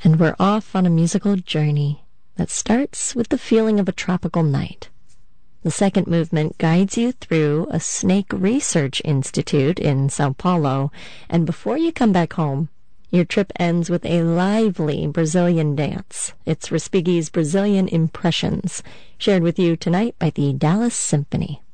And we're off on a musical journey that starts with the feeling of a tropical night. The second movement guides you through a snake research institute in Sao Paulo, and before you come back home, your trip ends with a lively Brazilian dance. It's Respighi's Brazilian Impressions, shared with you tonight by the Dallas Symphony.